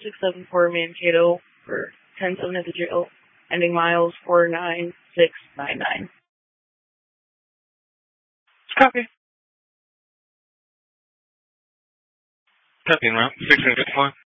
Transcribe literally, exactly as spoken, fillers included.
six seven four Mankato for ten seven at the jail, ending miles four nine six nine nine. Copy. Copy en route. six six one.